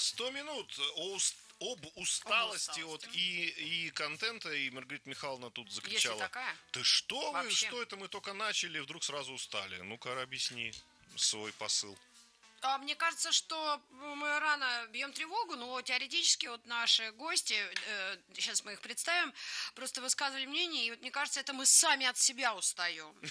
100 минут об усталости от и контента, и Маргарита Михайловна тут закричала. Есть такая? Ты что вы, Вообще. что это мы только начали, вдруг сразу устали? Ну-ка, объясни свой посыл. Мне кажется, что мы рано бьем тревогу, но теоретически вот наши гости, сейчас мы их представим, просто высказывали мнение, и вот мне кажется, это мы сами от себя устаем.